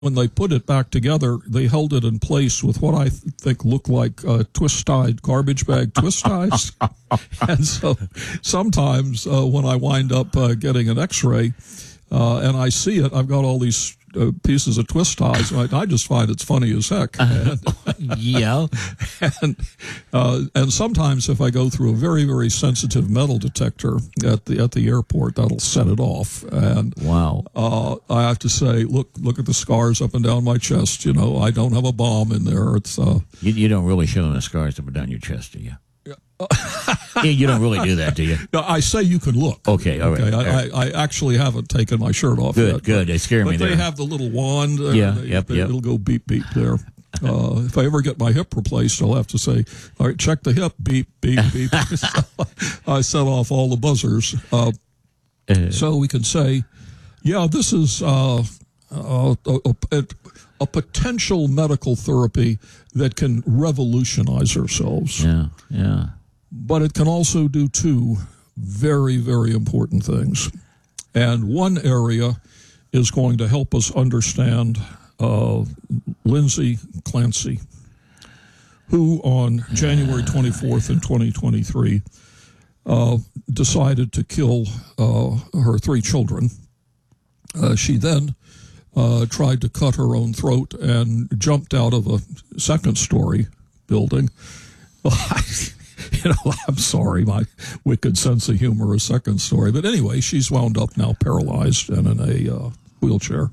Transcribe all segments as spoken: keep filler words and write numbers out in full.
when they put it back together, they held it in place with what I th- think looked like uh, twist-tied garbage bag twist ties. And so sometimes uh, when I wind up uh, getting an X-ray uh, and I see it, I've got all these uh, pieces of twist ties. I, I just find it's funny as heck. And, yeah. And uh, and sometimes if I go through a very, very sensitive metal detector at the at the airport, that'll set it off. And wow, uh, I have to say, look look at the scars up and down my chest. You know, I don't have a bomb in there. It's uh, you, you don't really show them the scars up and down your chest, do you? Yeah, you don't really do that, do you? No, I say you can look. Okay, all right. Okay, all I, right. I, I actually haven't taken my shirt off good, yet. Good, But, they scare me but there. they have the little wand. Uh, yeah, they, yep, they, yep. It'll go beep, beep there. Uh, if I ever get my hip replaced, I'll have to say, all right, check the hip, beep, beep, beep. I set off all the buzzers. Uh, uh, so we can say, yeah, this is uh, uh, a, a, a potential medical therapy that can revolutionize ourselves. Yeah, yeah. But it can also do two very, very important things. And one area is going to help us understand uh, Lindsay Clancy, who on January twenty-fourth in twenty twenty-three uh, decided to kill uh, her three children. Uh, she then uh, tried to cut her own throat and jumped out of a second-story building. You know, I'm sorry, my wicked sense of humor is second story. But anyway, she's wound up now paralyzed and in a uh, wheelchair.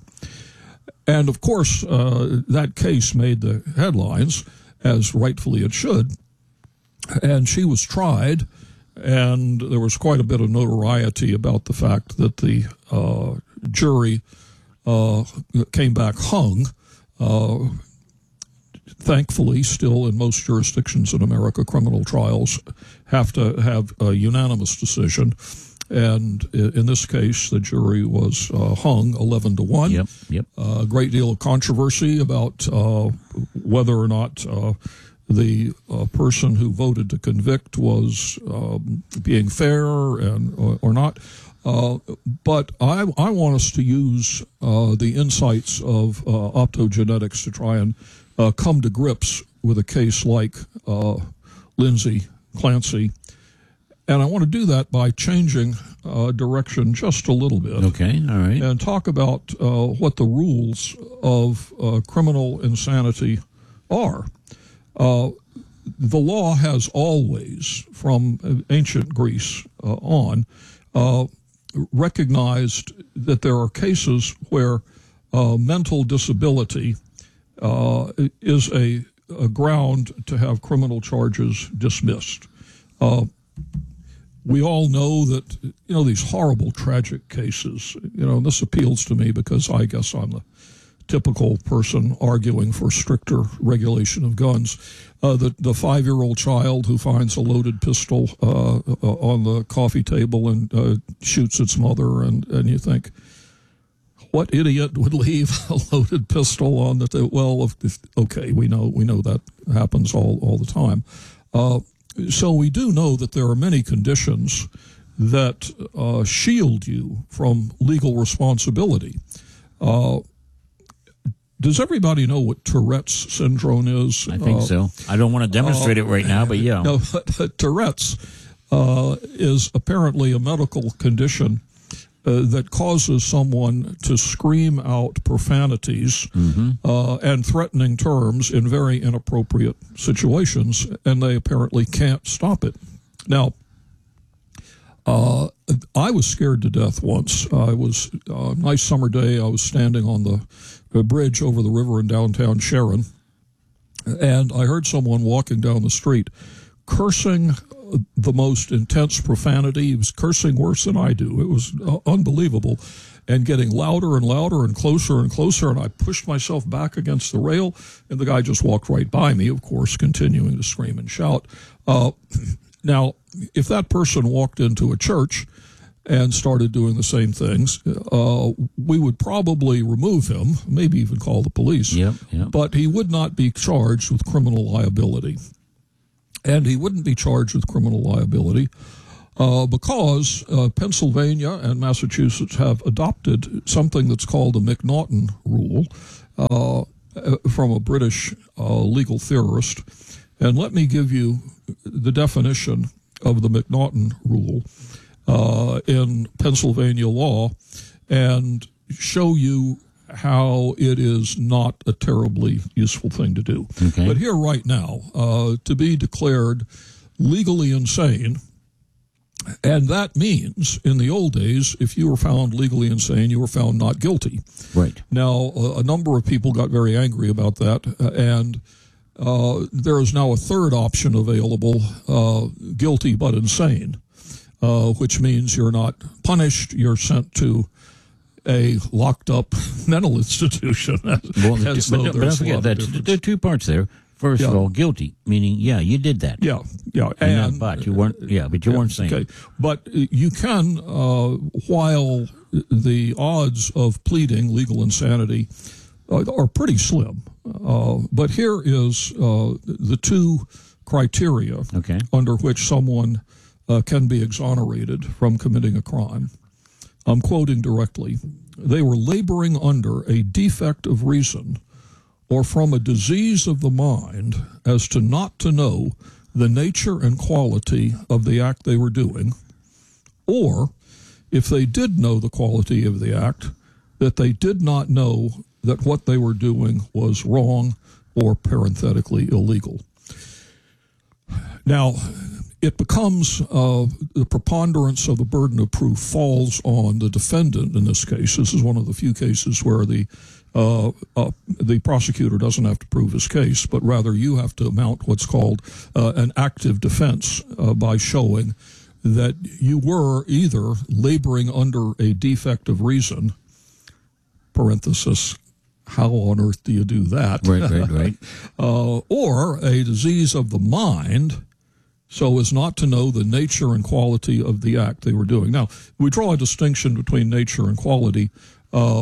And, of course, uh, that case made the headlines, as rightfully it should. And she was tried, and there was quite a bit of notoriety about the fact that the uh, jury uh, came back hung. Uh, Thankfully, still in most jurisdictions in America, criminal trials have to have a unanimous decision. And in this case, the jury was uh, hung eleven to one. Yep, yep. A uh, great deal of controversy about uh, whether or not uh, the uh, person who voted to convict was um, being fair and or, or not. Uh, but I, I want us to use uh, the insights of uh, optogenetics to try and Uh, come to grips with a case like uh, Lindsay Clancy. And I want to do that by changing uh, direction just a little bit. Okay, all right. And talk about uh, what the rules of uh, criminal insanity are. Uh, the law has always, from ancient Greece uh, on, uh, recognized that there are cases where uh, mental disability Uh, is a, a ground to have criminal charges dismissed. Uh, we all know that, you know, these horrible, tragic cases, you know, and this appeals to me because I guess I'm the typical person arguing for stricter regulation of guns. Uh, the, the five-year-old child who finds a loaded pistol uh, on the coffee table and uh, shoots its mother, and, and you think, what idiot would leave a loaded pistol on the table? Well, if, if, okay, we know we know that happens all, all the time. Uh, so we do know that there are many conditions that uh, shield you from legal responsibility. Uh, does everybody know what Tourette's syndrome is? I think uh, so. I don't want to demonstrate uh, it right now, but yeah. No, but Tourette's uh, is apparently a medical condition Uh, that causes someone to scream out profanities mm-hmm. uh, and threatening terms in very inappropriate situations, and they apparently can't stop it. Now, uh, I was scared to death once. I was a uh, nice summer day. I was standing on the, the bridge over the river in downtown Sharon, and I heard someone walking down the street cursing the most intense profanity. He was cursing worse than I do. It was uh, unbelievable, and getting louder and louder and closer and closer, and I pushed myself back against the rail, and the guy just walked right by me, of course, continuing to scream and shout. Uh, now, if that person walked into a church and started doing the same things, uh, we would probably remove him, maybe even call the police, yep, yep. But he would not be charged with criminal liability. And he wouldn't be charged with criminal liability uh, because uh, Pennsylvania and Massachusetts have adopted something that's called the McNaughton Rule. uh, from a British uh, legal theorist. And let me give you the definition of the McNaughton rule uh, in Pennsylvania law and show you how it is not a terribly useful thing to do. Okay. But here right now, uh, to be declared legally insane, and that means in the old days, if you were found legally insane, you were found not guilty. Right. Now, a, a number of people got very angry about that, uh, and uh, there is now a third option available, uh, guilty but insane, uh, which means you're not punished, you're sent to a locked-up mental institution. As, well, as but, but don't forget that there are two parts there. First yeah. of all, guilty, meaning, yeah, you did that. Yeah, yeah. And, and but you weren't, yeah, but you yeah, weren't sane. Okay. But you can, uh, while the odds of pleading legal insanity uh, are pretty slim, uh, but here is uh, the two criteria okay. under which someone uh, can be exonerated from committing a crime. I'm quoting directly. They were laboring under a defect of reason or from a disease of the mind as to not to know the nature and quality of the act they were doing, or if they did know the quality of the act, that they did not know that what they were doing was wrong or parenthetically illegal. Now, it becomes uh, the preponderance of the burden of proof falls on the defendant in this case. This is one of the few cases where the uh, uh, the prosecutor doesn't have to prove his case, but rather you have to mount what's called uh, an active defense uh, by showing that you were either laboring under a defect of reason, parenthesis, how on earth do you do that? Right, right, right. uh, or a disease of the mind, so as not to know the nature and quality of the act they were doing. Now, we draw a distinction between nature and quality. Uh,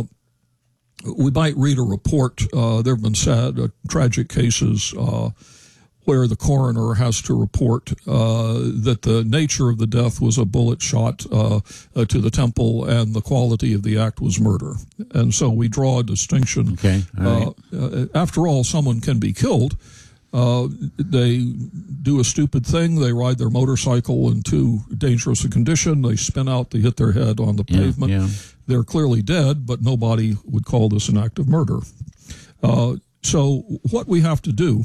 we might read a report. Uh, there have been sad, uh, tragic cases uh, where the coroner has to report uh, that the nature of the death was a bullet shot uh, uh, to the temple and the quality of the act was murder. And so we draw a distinction. Okay. All right. uh, after all, someone can be killed. Uh, they do a stupid thing. They ride their motorcycle in too dangerous a condition. They spin out. They hit their head on the Yeah, pavement. yeah. They're clearly dead, but nobody would call this an act of murder. Uh, so what we have to do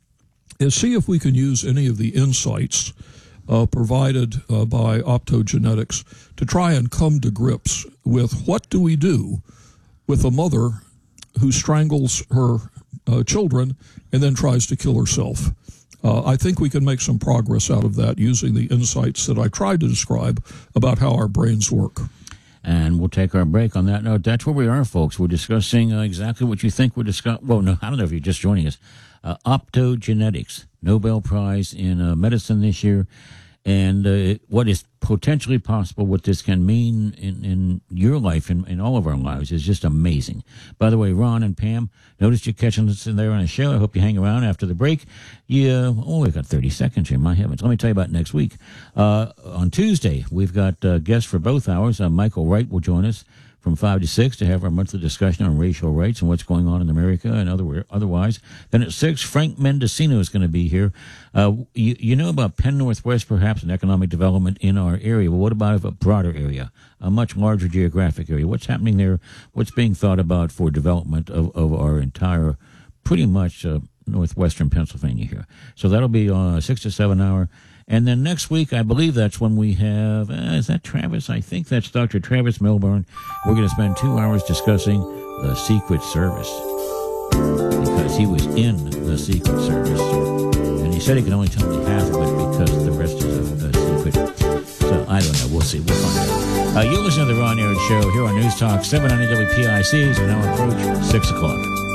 is see if we can use any of the insights uh, provided uh, by optogenetics to try and come to grips with what do we do with a mother who strangles her uh, children and then tries to kill herself. Uh, I think we can make some progress out of that using the insights that I tried to describe about how our brains work. And we'll take our break on that note. That's where we are, folks. We're discussing uh, exactly what you think we're discussing. Well, no, I don't know if you're just joining us. Uh, optogenetics, Nobel Prize in uh, medicine this year, and uh, what is potentially possible, what this can mean in, in your life and in, in all of our lives is just amazing. By the way, Ron and Pam, noticed you catching us in there on a show. I hope you hang around after the break. Yeah, oh, we've got thirty seconds here. My heavens. Let me tell you about next week. Uh, on Tuesday, we've got uh, guests for both hours. Uh, Michael Wright will join us from five to six to have our monthly discussion on racial rights and what's going on in America and other, otherwise. Then at six, Frank Mendocino is going to be here. Uh, you, you know about Penn Northwest, perhaps, and economic development in our area. Well, what about a broader area, a much larger geographic area? What's happening there? What's being thought about for development of, of our entire, pretty much, uh, northwestern Pennsylvania here? So that'll be on a six to seven hour. And then next week, I believe that's when we have, uh, is that Travis? I think that's Doctor Travis Milburn. We're going to spend two hours discussing the Secret Service because he was in the Secret Service. And he said he can only tell me half of it because the rest is a, a secret. So I don't know. We'll see. We'll find out. Uh, you listen to the Ron Aaron Show here on News Talk seven ninety W P I C. So now approach six o'clock.